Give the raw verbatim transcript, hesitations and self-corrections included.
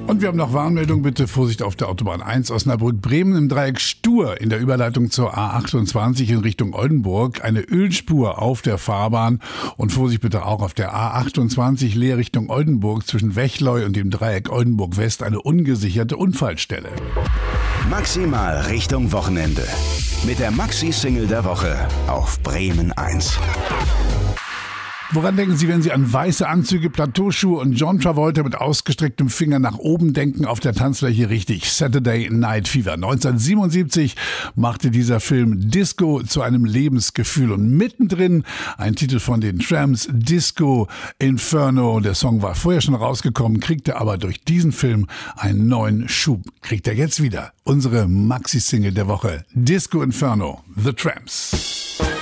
Und wir haben noch Warnmeldung, bitte Vorsicht auf der Autobahn eins Osnabrück-Bremen im Dreieck Stur in der Überleitung zur A achtundzwanzig in Richtung Oldenburg. Eine Ölspur auf der Fahrbahn und Vorsicht bitte auch auf der A achtundzwanzig Leer Richtung Oldenburg zwischen Wechleu und dem Dreieck Oldenburg-West eine ungesicherte Unfallstelle. Maximal Richtung Wochenende mit der Maxi-Single der Woche auf Bremen eins. Woran denken Sie, wenn Sie an weiße Anzüge, Plateauschuhe und John Travolta mit ausgestrecktem Finger nach oben denken? Auf der Tanzfläche richtig. Saturday Night Fever. neunzehnhundertsiebenundsiebzig machte dieser Film Disco zu einem Lebensgefühl. Und mittendrin ein Titel von den Tramps, Disco Inferno. Der Song war vorher schon rausgekommen, kriegte aber durch diesen Film einen neuen Schub. Kriegt er jetzt wieder. Unsere Maxi-Single der Woche. Disco Inferno. The Tramps.